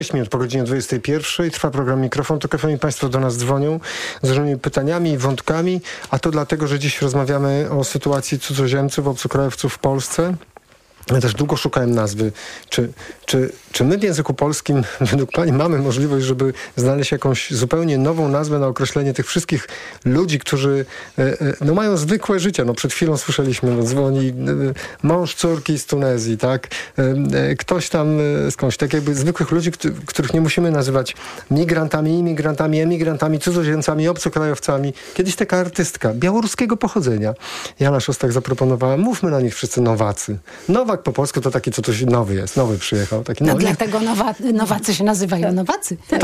Minut po godzinie 21. Trwa program Mikrofon Tok FM i Państwo do nas dzwonią z różnymi pytaniami i wątkami, a to dlatego, że dziś rozmawiamy o sytuacji cudzoziemców, obcokrajowców w Polsce. Ja też długo szukałem nazwy. Czy my w języku polskim, według Pani, mamy możliwość, żeby znaleźć jakąś zupełnie nową nazwę na określenie tych wszystkich ludzi, którzy mają zwykłe życie. Przed chwilą słyszeliśmy, dzwoni mąż córki z Tunezji, tak? Ktoś tam skądś, tak jakby zwykłych ludzi, których nie musimy nazywać migrantami, imigrantami, emigrantami, cudzoziemcami, obcokrajowcami. Kiedyś taka artystka białoruskiego pochodzenia, Jana Szostak, zaproponowała, mówmy na nich wszyscy Nowacy. Nowak po polsku to taki, co coś nowy jest. Nowy przyjechał. Taki, dlatego Nowacy się nazywają Nowacy. Tak.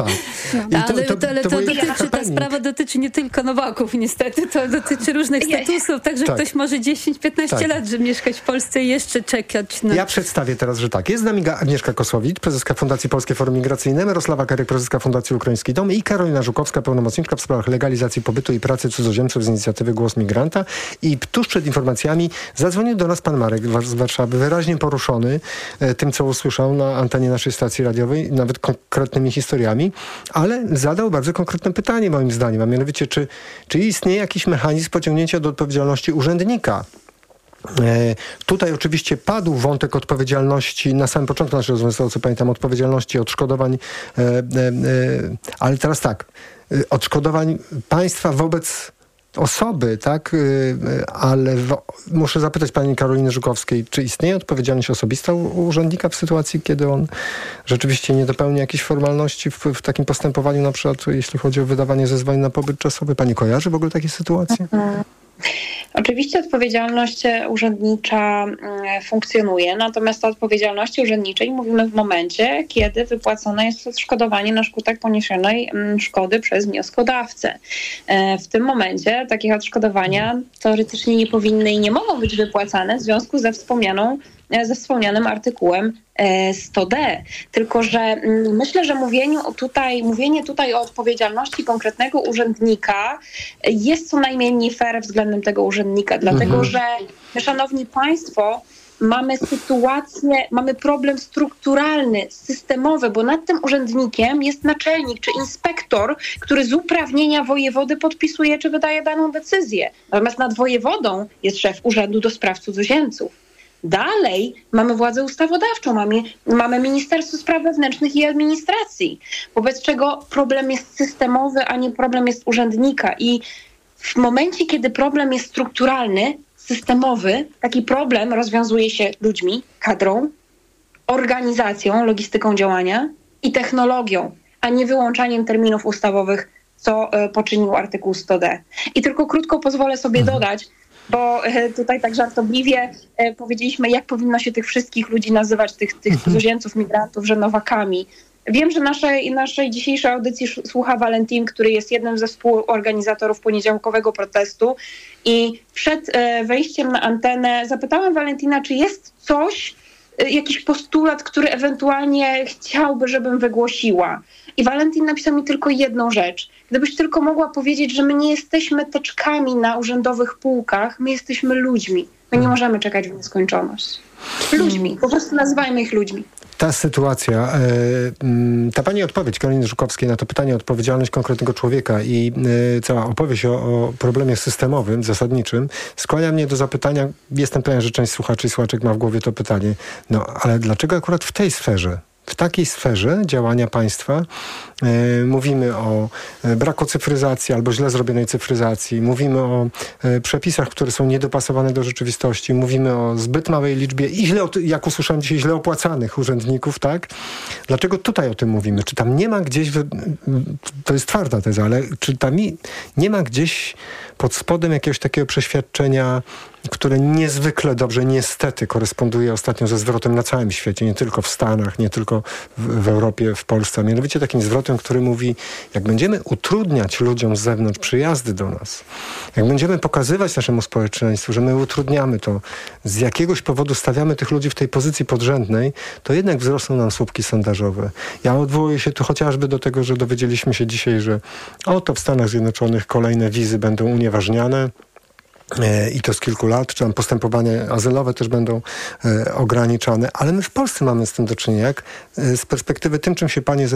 Ta sprawa dotyczy nie tylko Nowaków niestety. To dotyczy różnych statusów. Także ktoś może 10-15 lat, żeby mieszkać w Polsce i jeszcze czekać na... Ja przedstawię teraz, że tak. Jest z nami Agnieszka Kosowicz, prezeska Fundacji Polskie Forum Migracyjne, Mirosława Karyk, prezeska Fundacji Ukraiński Dom i Karolina Żukowska, pełnomocniczka w sprawach legalizacji pobytu i pracy cudzoziemców z inicjatywy Głos Migranta. I tuż przed informacjami zadzwonił do nas pan Marek z Warszawy, wyraźnie poruszony tym, co usłyszał na antenie naszej stacji radiowej, nawet konkretnymi historiami, ale zadał bardzo konkretne pytanie moim zdaniem, a mianowicie, czy istnieje jakiś mechanizm pociągnięcia do odpowiedzialności urzędnika? Tutaj oczywiście padł wątek odpowiedzialności na samym początku naszej rozmowy, co pamiętam, odpowiedzialności, odszkodowań, ale teraz tak, odszkodowań państwa wobec osoby, tak? Ale muszę zapytać pani Karoliny Żukowskiej, czy istnieje odpowiedzialność osobista u urzędnika w sytuacji, kiedy on rzeczywiście nie dopełni jakiejś formalności w takim postępowaniu, na przykład jeśli chodzi o wydawanie zezwoleń na pobyt czasowy? Pani kojarzy w ogóle takie sytuacje? Oczywiście odpowiedzialność urzędnicza funkcjonuje, natomiast o odpowiedzialności urzędniczej mówimy w momencie, kiedy wypłacone jest odszkodowanie na skutek poniesionej szkody przez wnioskodawcę. W tym momencie takie odszkodowania teoretycznie nie powinny i nie mogą być wypłacane w związku ze wspomnianym artykułem 100d. Tylko że myślę, że mówienie tutaj o odpowiedzialności konkretnego urzędnika jest co najmniej nie fair względem tego urzędnika, dlatego że, szanowni państwo, mamy problem strukturalny, systemowy, bo nad tym urzędnikiem jest naczelnik czy inspektor, który z uprawnienia wojewody podpisuje czy wydaje daną decyzję. Natomiast nad wojewodą jest szef Urzędu do Spraw Cudzoziemców. Dalej mamy władzę ustawodawczą, mamy Ministerstwo Spraw Wewnętrznych i Administracji, wobec czego problem jest systemowy, a nie problem jest urzędnika. I w momencie, kiedy problem jest strukturalny, systemowy, taki problem rozwiązuje się ludźmi, kadrą, organizacją, logistyką działania i technologią, a nie wyłączaniem terminów ustawowych, co poczynił artykuł 100d. I tylko krótko pozwolę sobie dodać, bo tutaj tak żartobliwie powiedzieliśmy, jak powinno się tych wszystkich ludzi nazywać, tych cudzoziemców, migrantów, że Nowakami. Wiem, że naszej dzisiejszej audycji słucha Valentin, który jest jednym ze współorganizatorów poniedziałkowego protestu i przed wejściem na antenę zapytałam Valentina, czy jest jakiś postulat, który ewentualnie chciałby, żebym wygłosiła. I Valentin napisał mi tylko jedną rzecz. Gdybyś tylko mogła powiedzieć, że my nie jesteśmy teczkami na urzędowych półkach, my jesteśmy ludźmi. My nie możemy czekać w nieskończoność. Ludźmi. Po prostu nazywajmy ich ludźmi. Ta sytuacja, ta pani odpowiedź Karoliny Żukowskiej na to pytanie o odpowiedzialność konkretnego człowieka i cała opowieść o problemie systemowym, zasadniczym, skłania mnie do zapytania, jestem pewien, że część słuchaczy i słuchaczek ma w głowie to pytanie, ale dlaczego akurat w tej sferze? W takiej sferze działania państwa mówimy o braku cyfryzacji albo źle zrobionej cyfryzacji, mówimy o przepisach, które są niedopasowane do rzeczywistości, mówimy o zbyt małej liczbie i jak usłyszałem dzisiaj, źle opłacanych urzędników, tak? Dlaczego tutaj o tym mówimy? Czy tam nie ma gdzieś, to jest twarda teza, ale czy tam nie ma gdzieś pod spodem jakiegoś takiego przeświadczenia, które niezwykle dobrze, niestety, koresponduje ostatnio ze zwrotem na całym świecie, nie tylko w Stanach, nie tylko w Europie, w Polsce, a mianowicie takim zwrotem, który mówi, jak będziemy utrudniać ludziom z zewnątrz przyjazdy do nas, jak będziemy pokazywać naszemu społeczeństwu, że my utrudniamy to, z jakiegoś powodu stawiamy tych ludzi w tej pozycji podrzędnej, to jednak wzrosną nam słupki sondażowe. Ja odwołuję się tu chociażby do tego, że dowiedzieliśmy się dzisiaj, że oto w Stanach Zjednoczonych kolejne wizy będą unieważniane. i to z kilku lat, czy tam postępowania azylowe też będą ograniczane, ale my w Polsce mamy z tym do czynienia. Jak z perspektywy tym, czym się pani